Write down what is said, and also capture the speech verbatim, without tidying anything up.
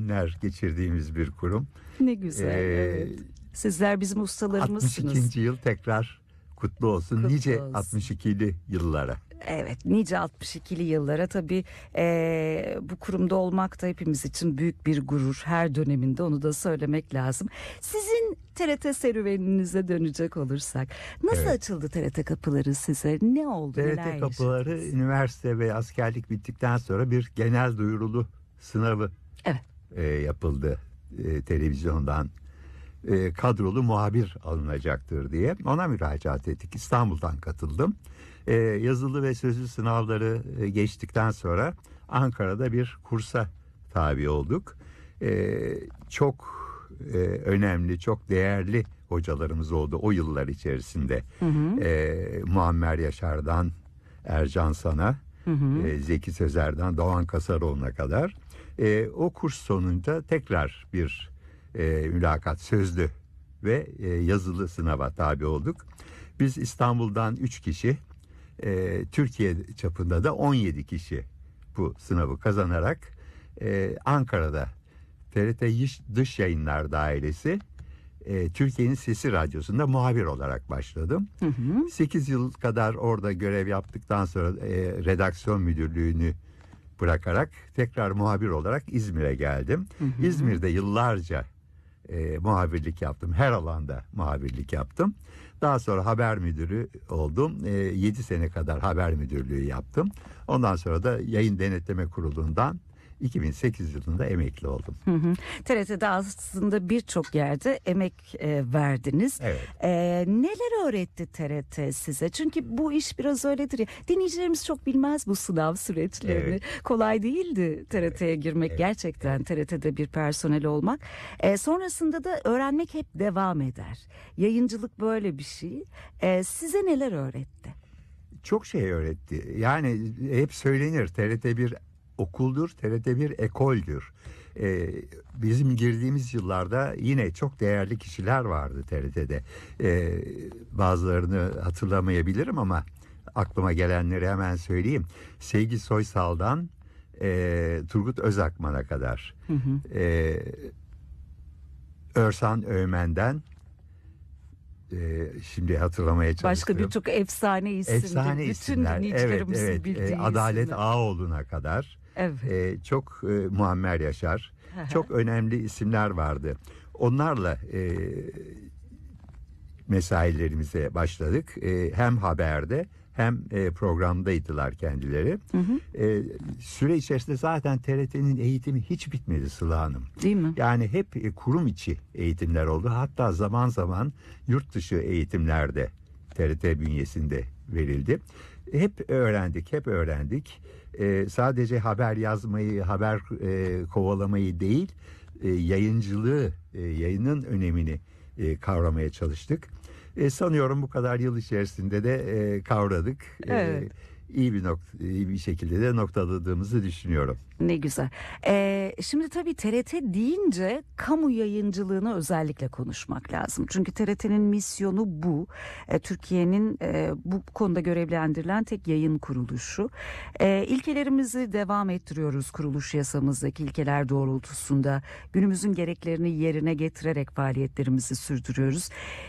günler geçirdiğimiz bir kurum. Ne güzel. Ee, evet. Sizler bizim ustalarımızsınız. altmış ikinci yıl tekrar kutlu olsun. Kutlu nice olsun. altmış ikili yıllara. Evet, nice altmış ikili yıllara. Tabii e, bu kurumda olmak da hepimiz için büyük bir gurur. Her döneminde onu da söylemek lazım. Sizin T R T serüveninize dönecek olursak nasıl Evet. açıldı T R T kapıları size? Ne oldu? T R T neler kapıları yaşadınız? üniversite ve askerlik bittikten sonra bir genel duyurulu sınavı Evet. e, yapıldı e, televizyondan. E, kadrolu muhabir alınacaktır diye ona müracaat ettik. İstanbul'dan katıldım. E, yazılı ve sözlü sınavları e, geçtikten sonra Ankara'da bir kursa tabi olduk. E, çok e, önemli, çok değerli hocalarımız oldu o yıllar içerisinde. Hı hı. E, Muammer Yaşar'dan Ercan San'a, Hı hı. e, Zeki Sözer'den Doğan Kasaroğlu'na kadar. E, o kurs sonunda tekrar bir e, mülakat sözlü ve e, yazılı sınava tabi olduk. Biz İstanbul'dan üç kişi, e, Türkiye çapında da on yedi kişi bu sınavı kazanarak e, Ankara'da T R T Dış Yayınlar Dairesi e, Türkiye'nin Sesi Radyosu'nda muhabir olarak başladım. Hı hı. sekiz yıl kadar orada görev yaptıktan sonra e, redaksiyon müdürlüğünü bırakarak tekrar muhabir olarak İzmir'e geldim. Hı hı. İzmir'de yıllarca e, muhabirlik yaptım. Her alanda muhabirlik yaptım. Daha sonra haber müdürü oldum. E, yedi sene kadar haber müdürlüğü yaptım. Ondan sonra da Yayın Denetleme Kurulu'ndan iki bin sekiz yılında emekli oldum. Hı hı. T R T'de aslında birçok yerde emek e, verdiniz. Evet. E, neler öğretti T R T size? Çünkü bu iş biraz öyledir ya. Dinleyicilerimiz çok bilmez bu sınav süreçlerini. Evet. Kolay değildi T R T'ye girmek Evet. gerçekten. T R T'de bir personel olmak. E, sonrasında da öğrenmek hep devam eder. Yayıncılık böyle bir şey. E, size neler öğretti? Çok şey öğretti. Yani hep söylenir T R T bir okuldur, T R T bir ekoldür. Ee, bizim girdiğimiz yıllarda yine çok değerli kişiler vardı T R T'de. Ee, bazılarını hatırlamayabilirim ama aklıma gelenleri hemen söyleyeyim. Sevgi Soysal'dan e, Turgut Özakman'a kadar. Hı hı. E, Örsan Öğmen'den e, şimdi hatırlamaya çalıştım. Başka birçok efsane isimdir. Efsane Bütün isimler. Evet, dinleyicilerimizin evet. bildiği E, Adalet isimler. Ağoğlu'na kadar. Evet. E, çok e, Muammer Yaşar. Çok önemli isimler vardı. Onlarla e, mesailerimize başladık. E, hem haberde hem e, programdaydılar kendileri. Hı hı. E, süre içerisinde zaten T R T'nin eğitimi hiç bitmedi Sıla Hanım. Değil mi? Yani hep e, kurum içi eğitimler oldu. Hatta zaman zaman yurt dışı eğitimlerde T R T bünyesinde verildi. Hep öğrendik, hep öğrendik. E, sadece haber yazmayı, haber e, kovalamayı değil, e, yayıncılığı, e, yayının önemini e, kavramaya çalıştık. E, sanıyorum bu kadar yıl içerisinde de e, kavradık. Evet. E, iyi bir nokta, iyi bir şekilde de noktaladığımızı düşünüyorum. Ne güzel. Ee, şimdi tabii T R T deyince kamu yayıncılığını özellikle konuşmak lazım. Çünkü T R T'nin misyonu bu. Ee, Türkiye'nin e, bu konuda görevlendirilen tek yayın kuruluşu. Ee, ilkelerimizi devam ettiriyoruz kuruluş yasamızdaki ilkeler doğrultusunda. Günümüzün gereklerini yerine getirerek faaliyetlerimizi sürdürüyoruz.